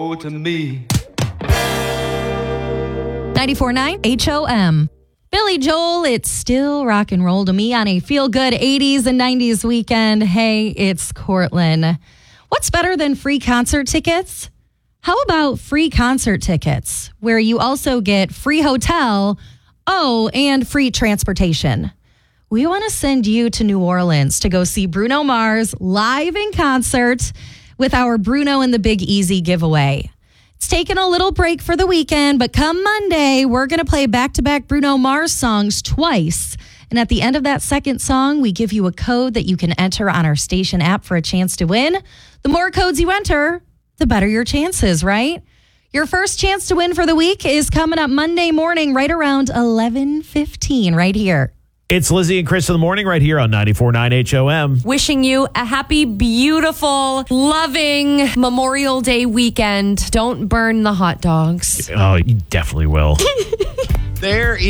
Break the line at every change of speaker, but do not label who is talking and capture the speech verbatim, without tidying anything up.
to me.
ninety-four point nine H O M. Billy Joel, it's still rock and roll to me on a feel-good eighties and nineties weekend. Hey, it's Cortland. What's better than free concert tickets? How about free concert tickets, where you also get free hotel, oh, and free transportation? We want to send you to New Orleans to go see Bruno Mars live in concert with our Bruno and the Big Easy giveaway. It's taking a little break for the weekend, but come Monday, we're going to play back-to-back Bruno Mars songs twice. And at the end of that second song, we give you a code that you can enter on our station app for a chance to win. The more codes you enter, the better your chances, right? Your first chance to win for the week is coming up Monday morning right around eleven fifteen right here.
It's Lizzie and Chris in the morning right here on ninety-four point nine H O M.
Wishing you a happy, beautiful, loving Memorial Day weekend. Don't burn the hot dogs.
Oh, you definitely will.
There is